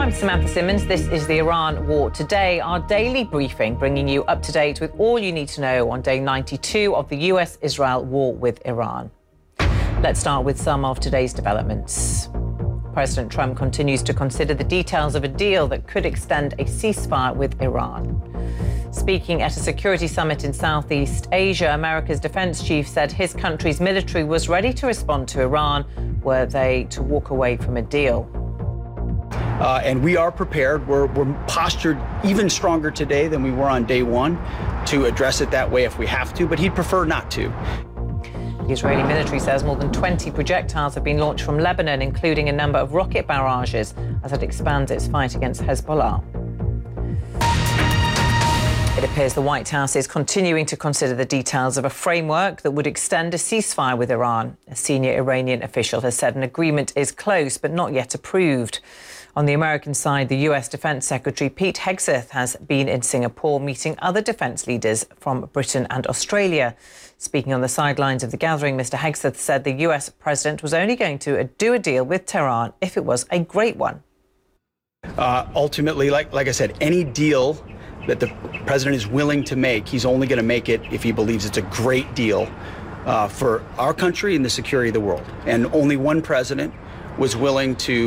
I'm Samantha Simmons. This is the Iran War Today, our daily briefing, bringing you up to date with all you need to know on day 92 of the US-Israel war with Iran. Let's start with some of today's developments. President Trump continues to consider the details of a deal that could extend a ceasefire with Iran. Speaking at a security summit in Southeast Asia, America's defense chief said his country's military was ready to respond to Iran were they to walk away from a deal. And we are prepared. We're postured even stronger today than we were on day one to address it that way if we have to, but he'd prefer not to. The Israeli military says more than 20 projectiles have been launched from Lebanon, including a number of rocket barrages, as it expands its fight against Hezbollah. It appears the White House is continuing to consider the details of a framework that would extend a ceasefire with Iran. A senior Iranian official has said an agreement is close but not yet approved. On the American side, the US Defense Secretary Pete Hegseth has been in Singapore meeting other defense leaders from Britain and Australia. Speaking on the sidelines of the gathering, Mr. Hegseth said the US president was only going to do a deal with Tehran if it was a great one. Ultimately, like I said, any deal that the president is willing to make, he's only going to make it if he believes it's a great deal for our country and the security of the world. And only one president was willing to